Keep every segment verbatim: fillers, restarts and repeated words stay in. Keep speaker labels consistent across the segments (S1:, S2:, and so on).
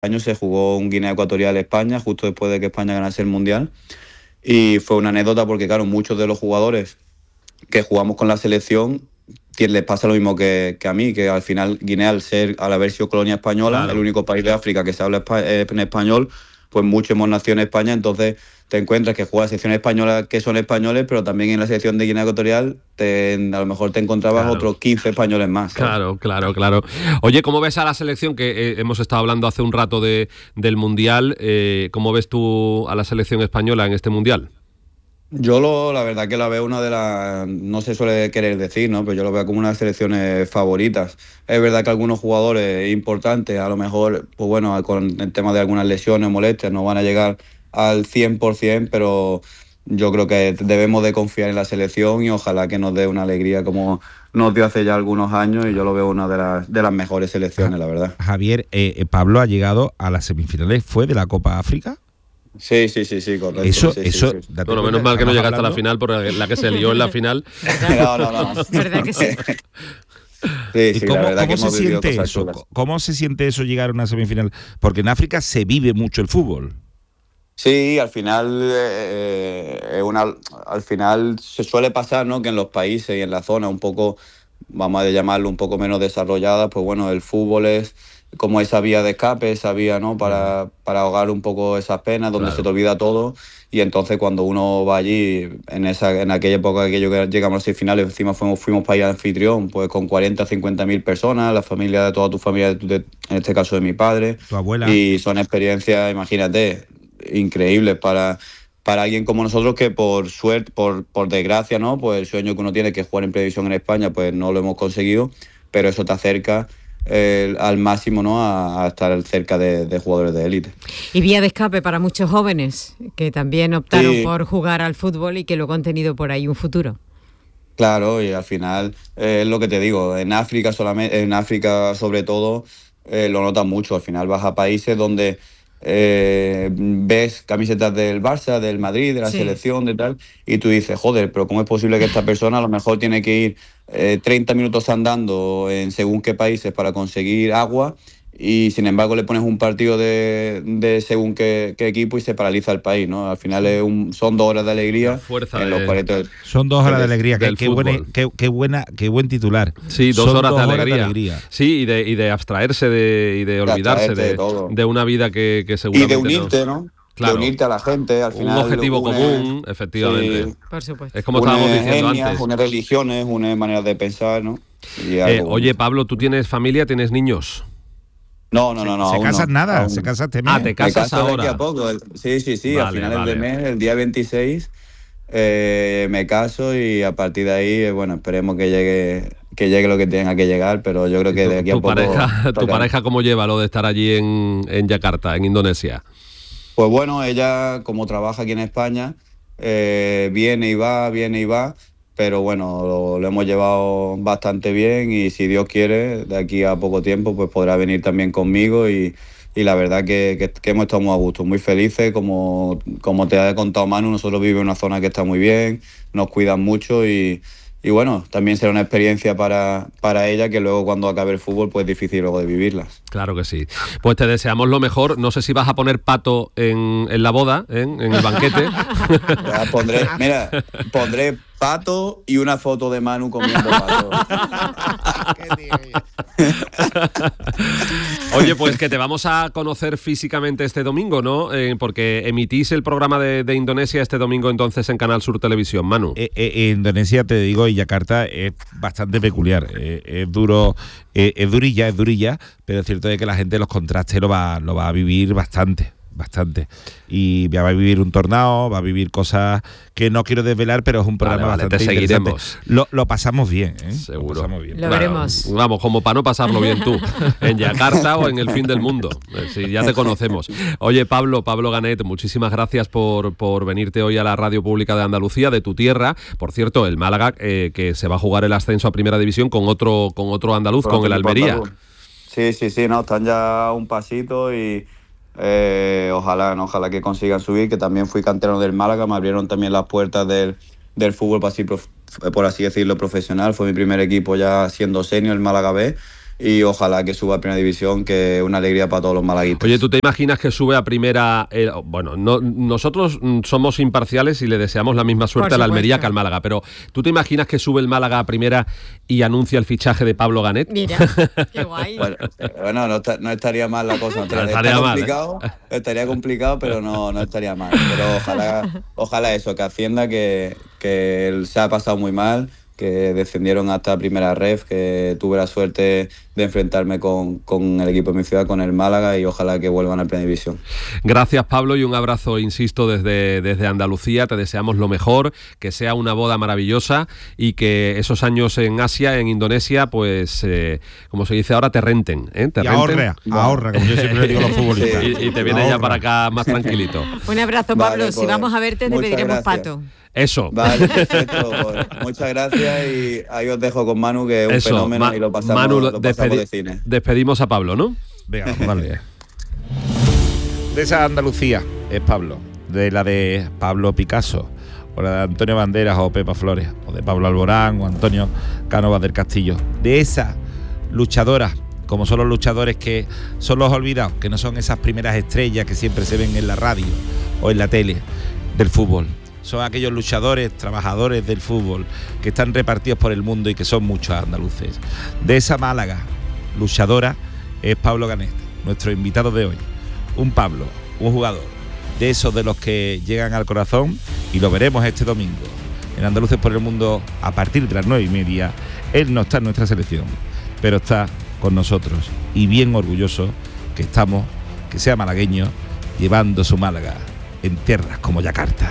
S1: año se jugó un Guinea Ecuatorial-España, justo después de que España ganase el Mundial. Y fue una anécdota porque, claro, muchos de los jugadores que jugamos con la selección les pasa lo mismo que, que a mí, que al final Guinea, al ser al haber sido colonia española, claro, el único país de África que se habla en español, pues muchos hemos nacido en España, entonces te encuentras que juegas selecciones españolas que son españoles, pero también en la selección de Guinea Ecuatorial te, a lo mejor te encontrabas claro. otros quince españoles más, ¿sabes?
S2: Claro, claro, claro. Oye, ¿cómo ves a la selección? Que eh, hemos estado hablando hace un rato de, del Mundial. Eh, ¿Cómo ves tú a la selección española en este Mundial?
S1: Yo lo, la verdad que la veo una de las, no se suele querer decir, ¿no? Pero yo lo veo como una de las selecciones favoritas. Es verdad que algunos jugadores importantes, a lo mejor, pues bueno, con el tema de algunas lesiones o molestias, no van a llegar al cien por ciento, pero yo creo que debemos de confiar en la selección y ojalá que nos dé una alegría como nos dio hace ya algunos años, y yo lo veo una de las, de las mejores selecciones, la verdad.
S3: Javier, eh, Pablo ha llegado a las semifinales, ¿fue de la Copa África?
S1: Sí, sí, sí, sí, correcto.
S3: Eso,
S1: sí,
S3: eso.
S1: Sí, sí.
S2: Bueno, menos mal que no llegaste a la final, por la que se lió en la final.
S1: No, no, no.
S4: ¿Verdad que sí?
S1: Sí, sí,
S3: ¿Cómo,
S1: la verdad
S3: cómo
S1: que
S3: se
S1: hemos vivido
S3: siente
S1: cosas
S3: eso?
S1: chulas.
S3: ¿Cómo se siente eso llegar a una semifinal? Porque en África se vive mucho el fútbol.
S1: Sí, al final, eh, una, al final se suele pasar, ¿no? Que en los países y en la zona un poco, vamos a llamarlo un poco menos desarrolladas, pues bueno, el fútbol es como esa vía de escape, esa vía, ¿no? Para, para ahogar un poco esas penas, donde claro. se te olvida todo. Y entonces cuando uno va allí, en esa en aquella época que llegamos a las seis finales, encima fuimos, fuimos país anfitrión, pues con cuarenta, cincuenta mil personas, la familia de toda tu familia, de, en este caso de mi padre.
S3: Tu abuela.
S1: Y son experiencias, imagínate, increíbles para, para alguien como nosotros que por suerte, por, por desgracia, ¿no? Pues el sueño que uno tiene, que es jugar en Primera División en España, pues no lo hemos conseguido, pero eso te acerca Eh, al máximo, ¿no? A, a estar cerca de, de jugadores de élite.
S4: Y vía de escape para muchos jóvenes que también optaron
S1: sí.
S4: por jugar al fútbol y que luego han tenido por ahí un futuro.
S1: Claro, y al final eh, es lo que te digo, en África solamente, en África sobre todo eh, lo notas mucho. Al final vas a países donde eh, ves camisetas del Barça, del Madrid, de la sí. selección, de tal, y tú dices, joder, pero ¿cómo es posible que esta persona a lo mejor tiene que ir eh, treinta minutos andando en según qué países para conseguir agua, y sin embargo le pones un partido de, de según qué, qué equipo y se paraliza el país, ¿no? Al final es un, son dos horas de alegría.
S2: Fuerza
S1: en los
S2: de...
S1: cuarenta...
S3: Son dos horas de alegría. Qué, qué, buena, qué, qué, buena, qué buen titular.
S2: Sí, dos,
S3: son
S2: horas,
S3: dos
S2: de,
S3: horas
S2: alegría.
S3: de alegría.
S2: Sí, y de, y de abstraerse de, y de, de olvidarse de, de, de una vida que, que seguramente
S1: y de unirte, ¿no? ¿no? Claro. De unirte a la gente, al final.
S2: Un objetivo une, común, efectivamente.
S4: Sí. Por supuesto.
S2: Es como estábamos diciendo
S1: etnias,
S2: antes.
S1: Une religiones, une maneras de pensar, ¿no?
S2: Y eh, oye, Pablo, ¿tú tienes familia, tienes niños?
S1: No, no, no, no.
S3: ¿Se casan
S1: no,
S3: nada?
S1: Aún.
S3: ¿Se casaste?
S2: Ah, te casas ahora.
S1: De aquí a poco. Sí, sí, sí.
S2: Vale,
S1: a finales
S2: vale.
S1: de mes, el día veintiséis, eh, me caso y a partir de ahí, eh, bueno, esperemos que llegue que llegue lo que tenga que llegar, pero yo creo que de aquí a
S2: tu
S1: poco...
S2: Pareja, ¿Tu pareja cómo lleva lo de estar allí en, en Yakarta, en Indonesia?
S1: Pues bueno, ella, como trabaja aquí en España, eh, viene y va, viene y va, pero bueno, lo, lo hemos llevado bastante bien y si Dios quiere, de aquí a poco tiempo, pues podrá venir también conmigo y, y la verdad que, que, que hemos estado muy a gusto, muy felices, como, como te ha contado Manu, nosotros vivimos en una zona que está muy bien, nos cuidan mucho y... Y bueno, también será una experiencia para, para ella que luego cuando acabe el fútbol pues es difícil luego de vivirlas.
S2: Claro que sí. Pues te deseamos lo mejor. No sé si vas a poner pato en, en la boda, ¿eh? En el banquete.
S1: Ya, pondré, mira, pondré pato y una foto de Manu comiendo pato.
S2: Oye, pues que te vamos a conocer físicamente este domingo, ¿no? Eh, porque emitís el programa de, de Indonesia este domingo entonces en Canal Sur Televisión, Manu.
S3: Eh, eh, Indonesia, te digo, y Yakarta es bastante peculiar. Eh, es duro, eh, es durilla, es durilla, pero es cierto de que la gente los contrastes lo va, lo va a vivir bastante. Bastante. Y va a vivir un tornado, va a vivir cosas que no quiero desvelar, pero es un programa
S2: vale, vale,
S3: bastante
S2: te
S3: interesante.
S2: seguiremos.
S3: Lo, lo pasamos bien, ¿eh?
S2: Seguro.
S3: Lo pasamos bien.
S4: Lo
S2: bueno,
S4: veremos.
S2: Vamos, como para no pasarlo bien tú, en Yakarta o en el fin del mundo. Sí, ya te conocemos. Oye, Pablo, Pablo Ganet, muchísimas gracias por, por venirte hoy a la Radio Pública de Andalucía, de tu tierra. Por cierto, el Málaga, eh, que se va a jugar el ascenso a Primera División con otro, con otro andaluz,
S1: Pero
S2: con el Almería.
S1: andaluz. Sí, sí, sí, no, están ya un pasito y... Eh, ojalá, ¿no? ojalá que consigan subir, que también fui canterano del Málaga, me abrieron también las puertas del, del fútbol, por así, por así decirlo, profesional. Fue mi primer equipo ya siendo senior, el Málaga B, y ojalá que suba a primera división, que es una alegría para todos los malaguistas.
S2: Oye, ¿tú te imaginas que sube a primera? Eh, bueno, no, nosotros somos imparciales y le deseamos la misma suerte a la Almería que al Málaga, pero ¿tú te imaginas que sube el Málaga a primera y anuncia el fichaje de Pablo Ganet?
S4: Mira, qué guay.
S1: Bueno, bueno no, no estaría mal la cosa.
S2: No estaría
S1: Está
S2: mal,
S1: complicado,
S2: ¿eh?
S1: Estaría complicado, pero no, no estaría mal. Pero ojalá, ojalá eso, que ascienda, que, que él se ha pasado muy mal, que descendieron hasta primera ref, que tuve la suerte de enfrentarme con, con el equipo de mi ciudad, con el Málaga, y ojalá que vuelvan a primera división.
S2: Gracias, Pablo, y un abrazo, insisto, desde, desde Andalucía. Te deseamos lo mejor, que sea una boda maravillosa y que esos años en Asia, en Indonesia, pues, eh, como se dice ahora, te renten. ¿eh? Te
S3: y
S2: renten.
S3: ahorra, ahorra, como yo siempre le digo a los futbolistas.
S2: Y, y te vienes ya para acá más tranquilito.
S4: Un abrazo, Pablo.
S1: Vale,
S4: si
S1: pues,
S4: vamos a verte, te pediremos pato.
S2: Eso.
S1: Vale, perfecto. Pues, muchas gracias y ahí os dejo con Manu, que es un
S2: Eso,
S1: fenómeno,
S2: Ma-
S1: y lo pasamos,
S2: Manu,
S1: lo pasamos
S2: despedi-
S1: de cine.
S2: Despedimos a Pablo, ¿no?
S3: Venga, vale. De esa Andalucía es Pablo, de la de Pablo Picasso, o la de Antonio Banderas o Pepa Flores, o de Pablo Alborán o Antonio Cánovas del Castillo. De esa luchadora, como son los luchadores que son los olvidados, que no son esas primeras estrellas que siempre se ven en la radio o en la tele del fútbol. Son aquellos luchadores, trabajadores del fútbol que están repartidos por el mundo y que son muchos andaluces. De esa Málaga luchadora es Pablo Ganet, nuestro invitado de hoy. Un Pablo, un jugador de esos de los que llegan al corazón, y lo veremos este domingo en Andaluces por el Mundo a partir de las nueve y media. Él no está en nuestra selección, pero está con nosotros, y bien orgulloso que estamos, que sea malagueño, llevando su Málaga en tierras como Yakarta.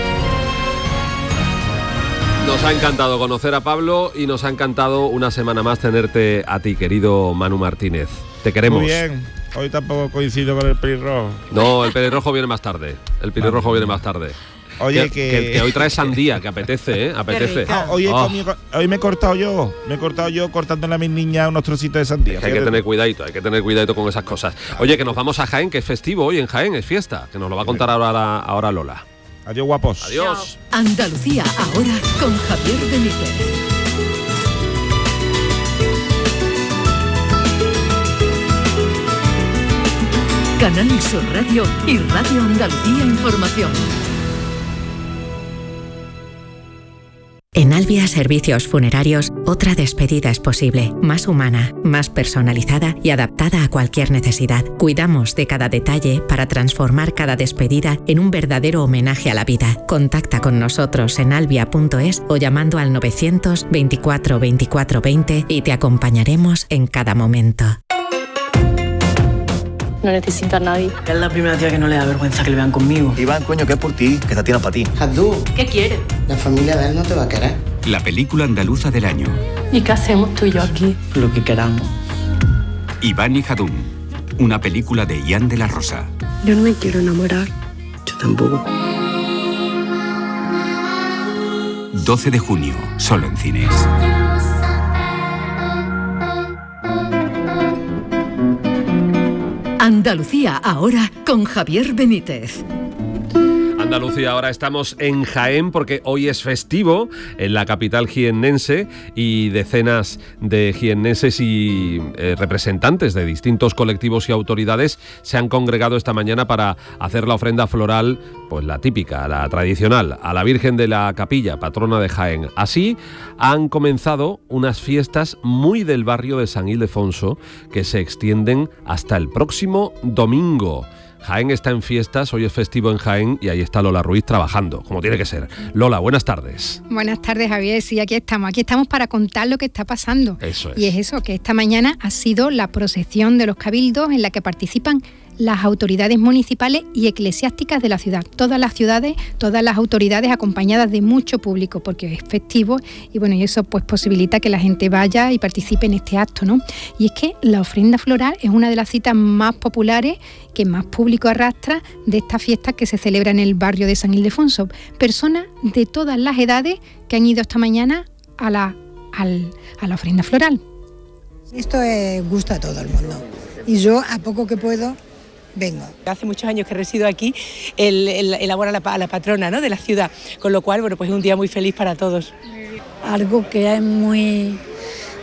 S2: Nos ha encantado conocer a Pablo y nos ha encantado una semana más tenerte a ti, querido Manu Martínez. Te queremos.
S3: Muy bien, hoy tampoco coincido con el pelirrojo.
S2: No, el pelirrojo viene más tarde. El pelirrojo viene más tarde.
S3: Oye,
S2: que,
S3: que...
S2: que, que hoy trae sandía, que apetece, ¿eh? Apetece.
S3: Ah, hoy, he
S2: Oh.
S3: comido, hoy me he cortado yo, me he cortado yo cortándole a mis niñas unos trocitos de sandía.
S2: Es que hay que tener cuidadito, hay que tener cuidadito con esas cosas. Oye, que nos vamos a Jaén, que es festivo hoy en Jaén, es fiesta, que nos lo va a contar ahora, ahora Lola.
S3: Adiós, guapos.
S2: Adiós.
S5: Andalucía ahora con Javier Benítez. Canal Sur Radio y Radio Andalucía Información.
S6: En Albia Servicios Funerarios, otra despedida es posible, más humana, más personalizada y adaptada a cualquier necesidad. Cuidamos de cada detalle para transformar cada despedida en un verdadero homenaje a la vida. Contacta con nosotros en albia punto es o llamando al novecientos veinticuatro veinticuatro veinte y te acompañaremos en cada momento.
S7: No necesito a nadie.
S8: Es la primera tía que no le da vergüenza que le vean conmigo.
S9: Iván, coño, que es por ti, que esta tía no es para ti.
S10: Abdú,
S7: ¿Qué quieres?
S10: la familia de él no te va a querer.
S11: La película andaluza del año.
S7: ¿Y qué hacemos tú y yo aquí?
S8: Lo que queramos.
S11: Iván y Jadún. Una película de Ian de la Rosa.
S7: Yo no me quiero enamorar.
S8: Yo tampoco.
S11: doce de junio, solo en cines.
S5: Andalucía ahora con Javier Benítez.
S2: Andalucía, ahora estamos en Jaén porque hoy es festivo en la capital jiennense y decenas de jiennenses y eh, representantes de distintos colectivos y autoridades se han congregado esta mañana para hacer la ofrenda floral, pues la típica, la tradicional, a la Virgen de la Capilla, patrona de Jaén. Así han comenzado unas fiestas muy del barrio de San Ildefonso que se extienden hasta el próximo domingo. Jaén está en fiestas, hoy es festivo en Jaén y ahí está Lola Ruiz trabajando, como tiene que ser. Lola, buenas tardes.
S12: Buenas tardes, Javier. Sí, aquí estamos. Aquí estamos para contar lo que está pasando.
S2: Eso es.
S12: Y es eso, que esta mañana ha sido la procesión de los cabildos en la que participan las autoridades municipales y eclesiásticas de la ciudad. Todas las ciudades, todas las autoridades acompañadas de mucho público, porque es festivo y bueno, y eso pues posibilita que la gente vaya y participe en este acto, ¿no? Y es que la ofrenda floral es una de las citas más populares que más público arrastra de estas fiestas que se celebran en el barrio de San Ildefonso. Personas de todas las edades que han ido esta mañana a la, al, a la ofrenda floral.
S13: Esto eh, gusta a todo el mundo y yo a poco que puedo vengo.
S14: Hace muchos años que resido aquí, él, él elabora la, la patrona, ¿no?, de la ciudad, con lo cual, bueno, pues es un día muy feliz para todos.
S15: Algo que es muy,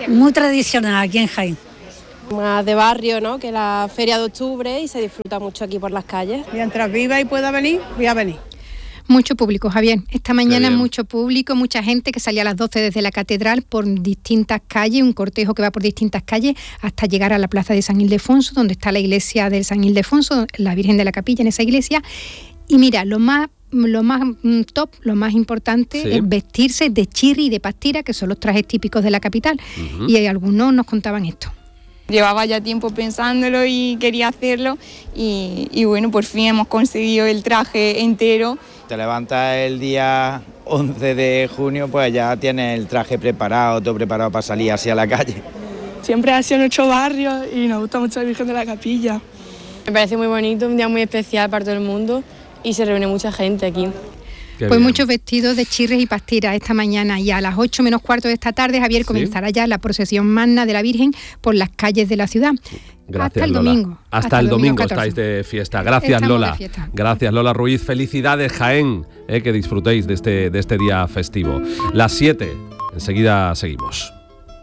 S15: Muy tradicional aquí en Jaén.
S16: Más de barrio, ¿no?, que la feria de octubre, y se disfruta mucho aquí por las calles.
S14: Mientras viva y pueda venir, voy a venir.
S12: Mucho público, Javier. Esta mañana mucho público, mucha gente que salía a las doce desde la catedral por distintas calles, un cortejo que va por distintas calles hasta llegar a la plaza de San Ildefonso, donde está la iglesia de San Ildefonso, la Virgen de la Capilla en esa iglesia. Y mira, lo más lo más top, lo más importante, sí, es vestirse de chirri y de pastira, que son los trajes típicos de la capital. Uh-huh. Y algunos nos contaban esto.
S17: Llevaba ya tiempo pensándolo y quería hacerlo y, y bueno, por fin hemos conseguido el traje entero.
S18: Te levantas el día once de junio, pues ya tienes el traje preparado, todo preparado para salir así a la calle.
S19: Siempre ha sido nuestro barrio y nos gusta mucho la Virgen de la Capilla.
S16: Me parece muy bonito, un día muy especial para todo el mundo y se reúne mucha gente aquí.
S12: Qué pues bien. Muchos vestidos de chirres y pastiras esta mañana, y a las ocho menos cuarto de esta tarde, Javier, comenzará ¿Sí? ya la procesión magna de la Virgen por las calles de la ciudad.
S2: Gracias,
S12: hasta el
S2: Lola.
S12: domingo.
S2: Hasta, hasta el domingo, domingo estáis de fiesta. Gracias, Estamos Lola. Gracias, Lola Ruiz. Felicidades, Jaén, eh, que disfrutéis de este, de este día festivo. Las siete, enseguida seguimos.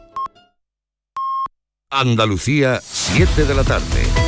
S20: Andalucía, siete de la tarde.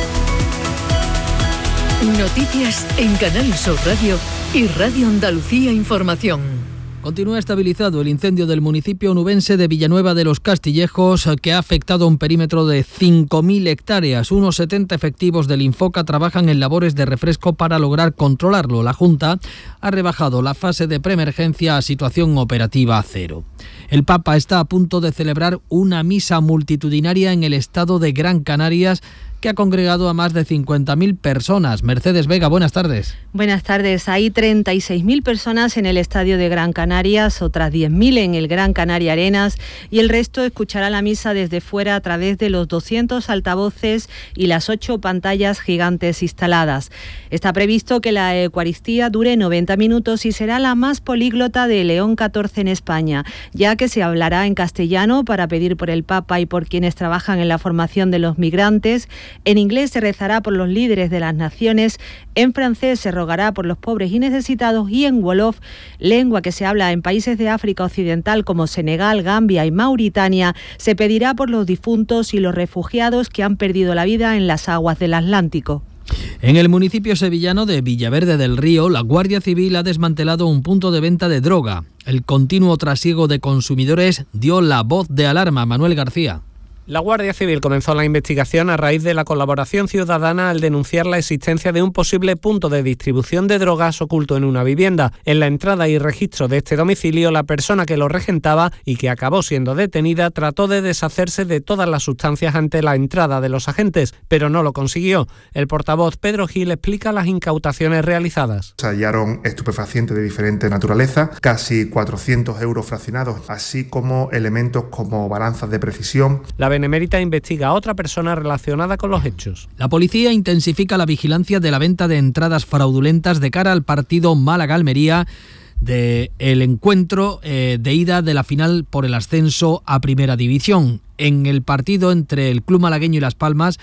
S5: Noticias en Canal Sur Radio y Radio Andalucía Información.
S21: Continúa estabilizado el incendio del municipio onubense de Villanueva de los Castillejos, que ha afectado un perímetro de cinco mil hectáreas. Unos setenta efectivos del Infoca trabajan en labores de refresco para lograr controlarlo. La Junta ha rebajado la fase de preemergencia a situación operativa cero. El Papa está a punto de celebrar una misa multitudinaria en el estado de Gran Canarias, que ha congregado a más de cincuenta mil personas. Mercedes Vega, buenas tardes.
S22: Buenas tardes. Hay treinta y seis mil personas en el estadio de Gran Canarias, otras diez mil en el Gran Canaria Arenas, y el resto escuchará la misa desde fuera a través de los doscientos altavoces y las ocho pantallas gigantes instaladas. Está previsto que la Eucaristía dure noventa minutos y será la más políglota de León catorce en España, ya que se hablará en castellano para pedir por el Papa y por quienes trabajan en la formación de los migrantes. En inglés se rezará por los líderes de las naciones, en francés se rogará por los pobres y necesitados, y en wolof, lengua que se habla en países de África Occidental como Senegal, Gambia y Mauritania, se pedirá por los difuntos y los refugiados que han perdido la vida en las aguas del Atlántico.
S21: En el municipio sevillano de Villaverde del Río, la Guardia Civil ha desmantelado un punto de venta de droga. El continuo trasiego de consumidores dio la voz de alarma. Manuel García.
S23: La Guardia Civil comenzó la investigación a raíz de la colaboración ciudadana al denunciar la existencia de un posible punto de distribución de drogas oculto en una vivienda. En la entrada y registro de este domicilio, la persona que lo regentaba y que acabó siendo detenida trató de deshacerse de todas las sustancias ante la entrada de los agentes, pero no lo consiguió. El portavoz Pedro Gil explica las incautaciones realizadas.
S24: Se hallaron estupefacientes de diferente naturaleza, casi cuatrocientos euros fraccionados, así como elementos como balanzas de precisión.
S23: La Benemérita investiga a otra persona relacionada con los hechos.
S21: La policía intensifica la vigilancia de la venta de entradas fraudulentas de cara al partido Málaga-Almería del encuentro eh, de ida de la final por el ascenso a Primera División. En el partido entre el club malagueño y Las Palmas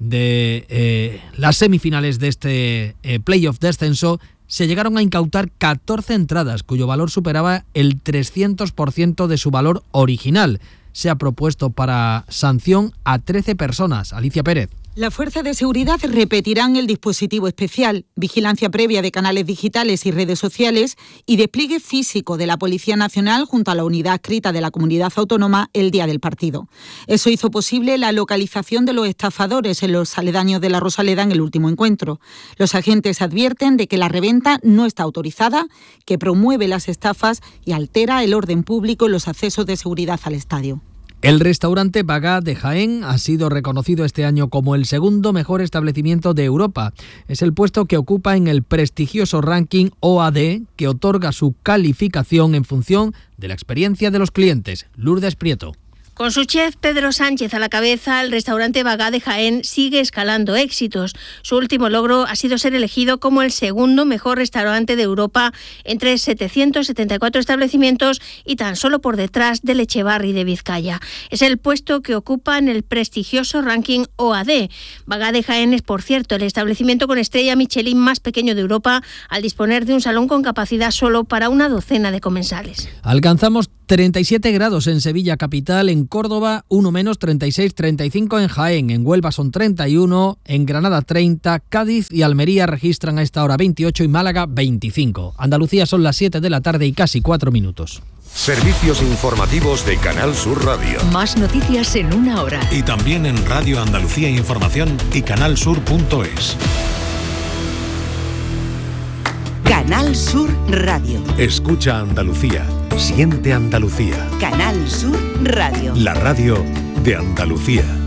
S21: de eh, las semifinales de este eh, playoff de ascenso, se llegaron a incautar catorce entradas, cuyo valor superaba el trescientos por ciento de su valor original. Se ha propuesto para sanción a trece personas. Alicia Pérez.
S25: La Fuerza de Seguridad repetirán el dispositivo especial, vigilancia previa de canales digitales y redes sociales y despliegue físico de la Policía Nacional junto a la unidad adscrita de la Comunidad Autónoma el día del partido. Eso hizo posible la localización de los estafadores en los aledaños de la Rosaleda en el último encuentro. Los agentes advierten de que la reventa no está autorizada, que promueve las estafas y altera el orden público en los accesos de seguridad al estadio.
S21: El restaurante Bagá de Jaén ha sido reconocido este año como el segundo mejor establecimiento de Europa. Es el puesto que ocupa en el prestigioso ranking O A D, que otorga su calificación en función de la experiencia de los clientes. Lourdes Prieto.
S26: Con su chef Pedro Sánchez a la cabeza, el restaurante Bagá de Jaén sigue escalando éxitos. Su último logro ha sido ser elegido como el segundo mejor restaurante de Europa entre setecientos setenta y cuatro establecimientos y tan solo por detrás del Echevarri de Vizcaya. Es el puesto que ocupa en el prestigioso ranking O A D. Bagá de Jaén es, por cierto, el establecimiento con estrella Michelin más pequeño de Europa, al disponer de un salón con capacidad solo para una docena de comensales.
S21: Alcanzamos treinta y siete grados en Sevilla capital, en Córdoba uno menos, treinta y seis, treinta y cinco en Jaén, en Huelva son treinta y uno, en Granada treinta, Cádiz y Almería registran a esta hora veintiocho y Málaga veinticinco. Andalucía son las siete de la tarde y casi cuatro minutos.
S20: Servicios informativos de Canal Sur Radio.
S5: Más noticias en una hora.
S1: Y también en Radio Andalucía Información y canalsur punto es.
S3: Canal Sur Radio.
S1: Escucha Andalucía. Siente Andalucía.
S3: Canal Sur Radio.
S1: La radio de Andalucía.